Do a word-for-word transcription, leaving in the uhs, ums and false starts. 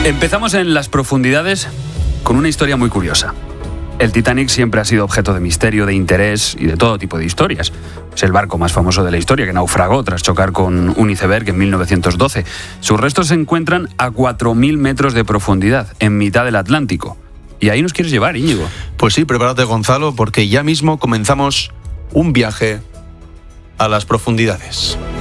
Empezamos en las profundidades con una historia muy curiosa. El Titanic siempre ha sido objeto de misterio, de interés y de todo tipo de historias. Es el barco más famoso de la historia que naufragó tras chocar con un iceberg en mil novecientos doce. Sus restos se encuentran a cuatro mil metros de profundidad, en mitad del Atlántico. Y ahí nos quieres llevar, Íñigo. Pues sí, prepárate, Gonzalo, porque ya mismo comenzamos un viaje a las profundidades.